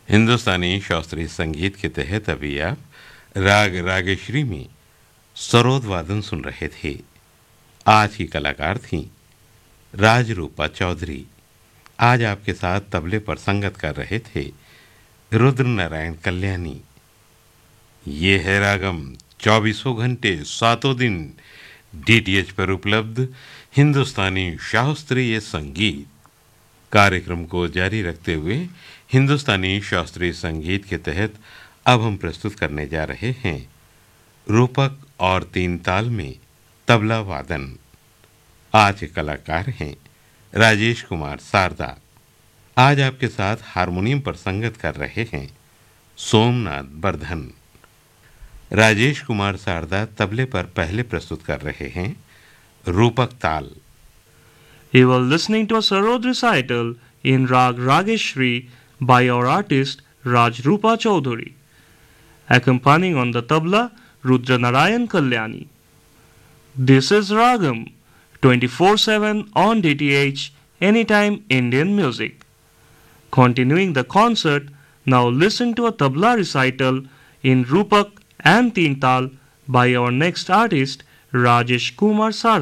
हिंदुस्तानी शास्त्रीय संगीत के तहत अभी आप राग रागेश्वरी में सरोद वादन सुन रहे थे। आज की कलाकार थीं राजरूपा चौधरी। आज आपके साथ तबले पर संगत कर रहे थे रुद्र नारायण कल्याणी। ये है रागम 24 घंटे 7 दिन डीटीएच पर उपलब्ध हिंदुस्तानी शास्त्रीय संगीत। कार्यक्रम को जारी रखते हुए हिंदुस्तानी शास्त्रीय संगीत के तहत अब हम प्रस्तुत करने जा रहे हैं रूपक और तीन ताल में तबला वादन। आज के कलाकार हैं राजेश कुमार शारदा। आज आपके साथ हारमोनियम पर संगत कर रहे हैं सोमनाथ बर्धन। राजेश कुमार शारदा तबले पर पहले प्रस्तुत कर रहे हैं रूपक ताल। You were listening to a Sarod recital in Rag Rageshri by our artist Rajrupa Chaudhary. Accompanying on the tabla Rudra Narayan Kalyani. This is Ragam 24/7 on DTH Anytime Indian Music. Continuing the concert, now listen to a tabla recital in Rupak and Teen Tal by our next artist Rajesh Kumar Sarda.